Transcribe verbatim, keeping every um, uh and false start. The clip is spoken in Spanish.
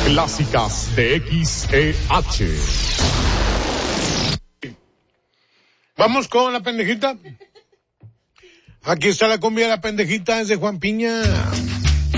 Clásicas de X E H. Vamos con la pendejita. Aquí está la cumbia de la pendejita, es de Juan Piña.